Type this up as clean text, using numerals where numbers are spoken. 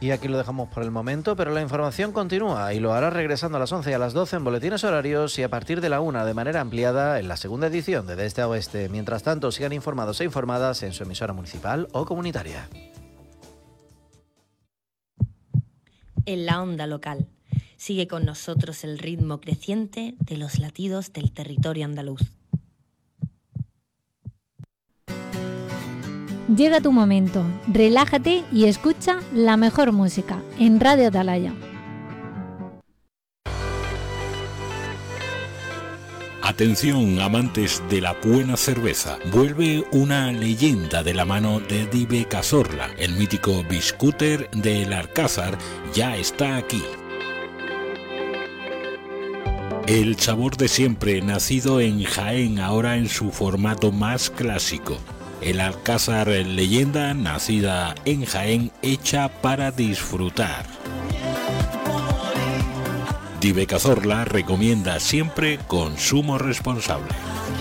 Y aquí lo dejamos por el momento, pero la información continúa y lo hará regresando a las 11 y a las 12 en boletines horarios y a partir de la 1 de manera ampliada en la segunda edición de Este a Oeste. Mientras tanto, sigan informados e informadas en su emisora municipal o comunitaria. En la onda local. Sigue con nosotros el ritmo creciente de los latidos del territorio andaluz. Llega tu momento, relájate y escucha la mejor música en Radio Atalaya. Atención, amantes de la buena cerveza. Vuelve una leyenda de la mano de Dive Cazorla. El mítico biscúter del Alcázar ya está aquí. El sabor de siempre, nacido en Jaén, ahora en su formato más clásico. El Alcázar leyenda, nacida en Jaén, hecha para disfrutar. Dive Cazorla recomienda siempre consumo responsable.